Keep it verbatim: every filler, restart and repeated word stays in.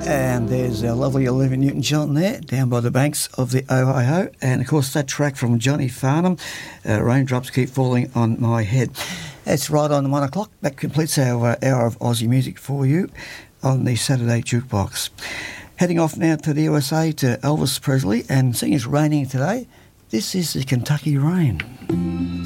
And there's our lovely Olivia Newton-John there, down by the banks of the Ohio. And, of course, that track from Johnny Farnham, uh, Raindrops Keep Falling on My Head. It's right on one o'clock. That completes our uh, hour of Aussie music for you on the Saturday Jukebox. Heading off now to the U S A to Elvis Presley, and seeing it's raining today, this is the Kentucky Rain.